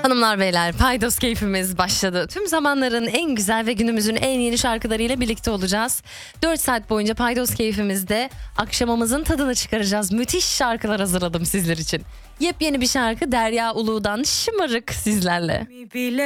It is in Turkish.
Hanımlar beyler, Paydos keyfimiz başladı. Tüm zamanların en güzel ve günümüzün en yeni şarkılarıyla birlikte olacağız. 4 saat boyunca Paydos keyfimizde akşamımızın tadını çıkaracağız. Müthiş şarkılar hazırladım sizler için. Yepyeni bir şarkı Derya Ulu'dan Şımarık sizlerle.